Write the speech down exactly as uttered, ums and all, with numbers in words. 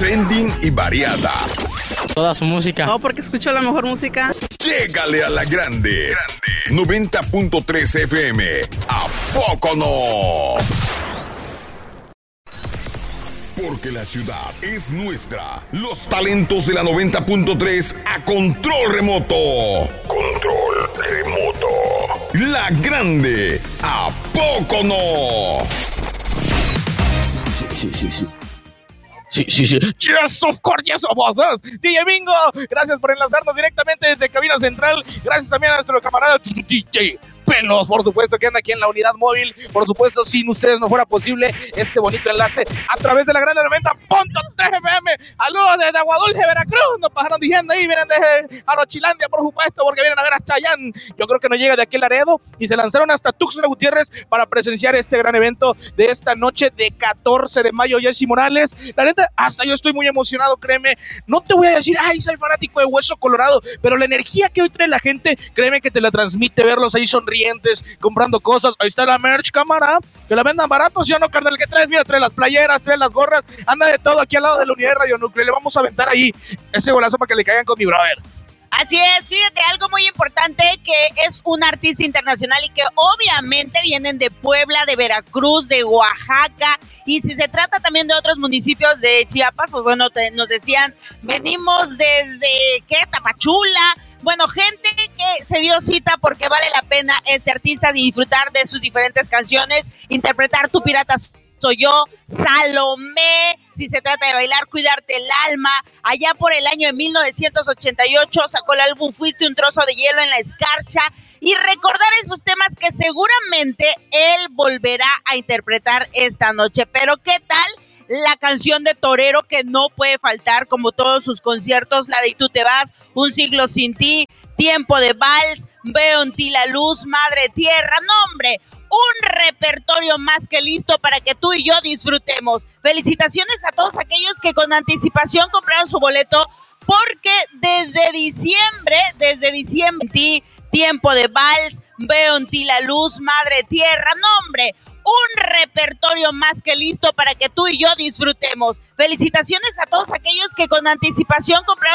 trending y variada. Toda su música. No, porque escucho la mejor música. Llégale a la grande. Grande. noventa punto tres F M. ¿A poco no? Porque la ciudad es nuestra. Los talentos de la noventa punto tres a control remoto. Control remoto. La grande. ¿A poco no? Sí, sí, sí, sí. Sí, sí, sí. Yes, of course, yes, of course. D J Mingo, gracias por enlazarnos directamente desde Cabina Central. Gracias también a nuestro camarada D J Pelos, por supuesto, que anda aquí en la unidad móvil. Por supuesto, sin ustedes no fuera posible este bonito enlace a través de la grande noventa punto tres F M. Saludos desde Aguadulce, Veracruz. Nos pasaron diciendo ahí, vienen desde Arochilandia, por supuesto, porque vienen a ver a Chayanne. Yo creo que no llega de aquí el Laredo y se lanzaron hasta Tuxtla Gutiérrez para presenciar este gran evento de esta noche de catorce de mayo. Jessy Morales, la neta, hasta yo estoy muy emocionado, créeme. No te voy a decir, ay, soy fanático de Hueso Colorado, pero la energía que hoy trae la gente, créeme que te la transmite verlos ahí sonrientes, comprando cosas. Ahí está la merch, cámara, que la vendan barato, ¿sí o no, carnal? ¿Qué traes? Mira, trae las playeras, trae las gorras, anda de todo aquí al lado de la unidad de Radio Núcleo. Le vamos a aventar ahí ese golazo para que le caigan con mi brother. Así es, fíjate, algo muy importante, que es un artista internacional y que obviamente vienen de Puebla, de Veracruz, de Oaxaca, y si se trata también de otros municipios de Chiapas, pues bueno, te, nos decían, venimos desde, ¿qué? Tapachula. Bueno, gente que se dio cita porque vale la pena este artista disfrutar de sus diferentes canciones, interpretar Tu Pirata Soy Yo, Salomé, si se trata de bailar, Cuidarte el Alma. Allá por el año de mil novecientos ochenta y ocho sacó el álbum Fuiste un trozo de hielo en la escarcha, y recordar esos temas que seguramente él volverá a interpretar esta noche. Pero ¿qué tal la canción de Torero, que no puede faltar como todos sus conciertos? La de Y Tú Te Vas, Un Siglo Sin Ti, Tiempo de Vals, Veo en Ti la Luz, Madre Tierra. No, hombre, un repertorio más que listo para que tú y yo disfrutemos. Felicitaciones a todos aquellos que con anticipación compraron su boleto, porque desde diciembre, desde diciembre, Tiempo de Vals, Veo en Ti la Luz, Madre Tierra. No, hombre, un repertorio más que listo para que tú y yo disfrutemos. Felicitaciones a todos aquellos que con anticipación compraron